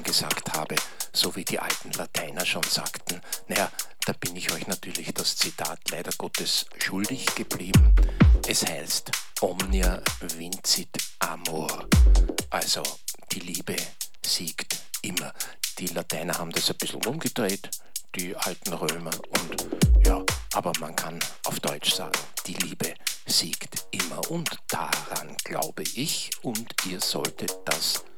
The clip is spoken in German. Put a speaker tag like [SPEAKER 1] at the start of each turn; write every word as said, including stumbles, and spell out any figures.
[SPEAKER 1] gesagt habe, so wie die alten Lateiner schon sagten. Naja, da bin ich euch natürlich das Zitat leider Gottes schuldig geblieben. Es heißt, omnia vincit amor. Also, die Liebe siegt immer. Die Lateiner haben das ein bisschen umgedreht, die alten Römer, und ja, aber man kann auf Deutsch sagen, die Liebe siegt immer, und daran glaube ich, und ihr solltet das